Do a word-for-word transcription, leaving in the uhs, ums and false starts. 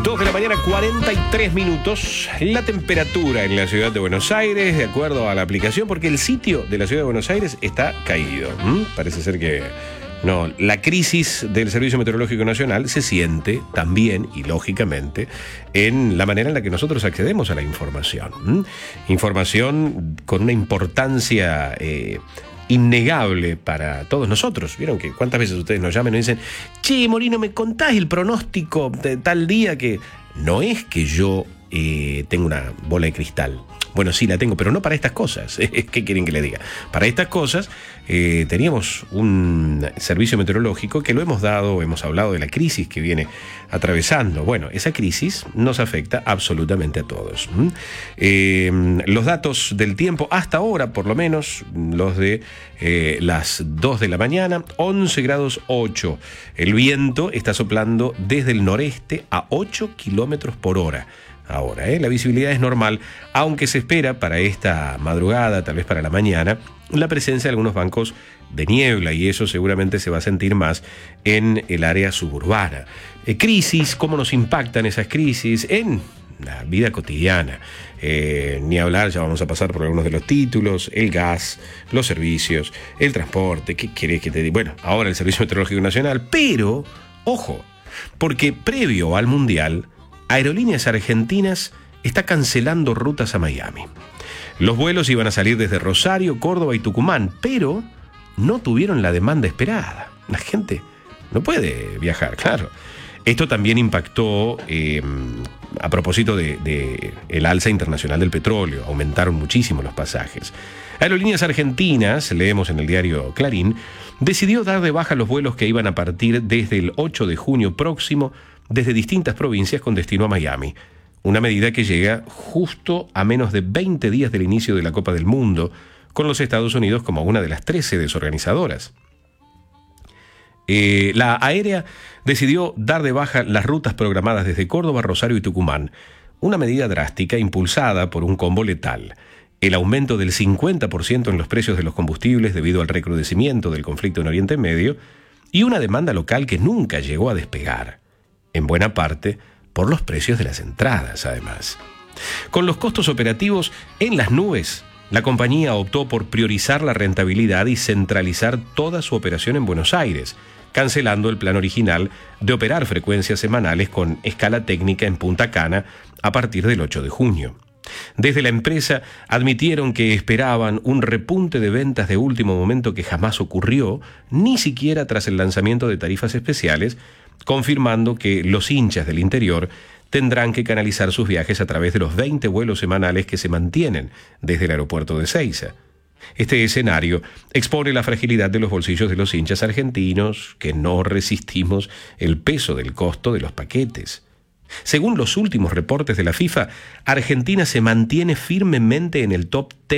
dos de la mañana, cuarenta y tres minutos. La temperatura en la ciudad de Buenos Aires, de acuerdo a la aplicación, porque el sitio de la ciudad de Buenos Aires está caído. ¿Mm? Parece ser que no. La crisis del Servicio Meteorológico Nacional se siente también, y lógicamente, en la manera en la que nosotros accedemos a la información. ¿Mm? Información con una importancia Eh, innegable para todos nosotros. Vieron que cuántas veces ustedes nos llaman y nos dicen: che, Morino, ¿me contás el pronóstico de tal día? Que no es que yo eh, tengo una bola de cristal. Bueno, sí la tengo, pero no para estas cosas. ¿Qué quieren que le diga? Para estas cosas eh, teníamos un servicio meteorológico que lo hemos dado, hemos hablado de la crisis que viene atravesando. Bueno, esa crisis nos afecta absolutamente a todos. ¿Mm? Eh, los datos del tiempo hasta ahora, por lo menos, los de eh, las dos de la mañana, once grados ocho. El viento está soplando desde el noreste a ocho kilómetros por hora. Ahora, ¿eh? La visibilidad es normal, aunque se espera para esta madrugada, tal vez para la mañana, la presencia de algunos bancos de niebla, y eso seguramente se va a sentir más en el área suburbana. Eh, crisis, ¿cómo nos impactan esas crisis en la vida cotidiana? Eh, ni hablar, ya vamos a pasar por algunos de los títulos: el gas, los servicios, el transporte. ¿Qué querés que te diga? Bueno, ahora el Servicio Meteorológico Nacional, pero, ojo, porque previo al Mundial, Aerolíneas Argentinas está cancelando rutas a Miami. Los vuelos iban a salir desde Rosario, Córdoba y Tucumán, pero no tuvieron la demanda esperada. La gente no puede viajar, claro. Esto también impactó eh, a propósito de, de el alza internacional del petróleo. Aumentaron muchísimo los pasajes. Aerolíneas Argentinas, leemos en el diario Clarín, decidió dar de baja los vuelos que iban a partir desde el ocho de junio próximo desde distintas provincias con destino a Miami. Una medida que llega justo a menos de veinte días del inicio de la Copa del Mundo, con los Estados Unidos como una de las tres sedes organizadoras. Eh, la aérea decidió dar de baja las rutas programadas desde Córdoba, Rosario y Tucumán, una medida drástica impulsada por un combo letal: el aumento del cincuenta por ciento en los precios de los combustibles debido al recrudecimiento del conflicto en Oriente Medio y una demanda local que nunca llegó a despegar, en buena parte por los precios de las entradas, además. Con los costos operativos en las nubes, la compañía optó por priorizar la rentabilidad y centralizar toda su operación en Buenos Aires, cancelando el plan original de operar frecuencias semanales con escala técnica en Punta Cana a partir del ocho de junio. Desde la empresa admitieron que esperaban un repunte de ventas de último momento que jamás ocurrió, ni siquiera tras el lanzamiento de tarifas especiales, confirmando que los hinchas del interior tendrán que canalizar sus viajes a través de los veinte vuelos semanales que se mantienen desde el aeropuerto de Ezeiza. Este escenario expone la fragilidad de los bolsillos de los hinchas argentinos, que no resistimos el peso del costo de los paquetes. Según los últimos reportes de la FIFA, Argentina se mantiene firmemente en el top diez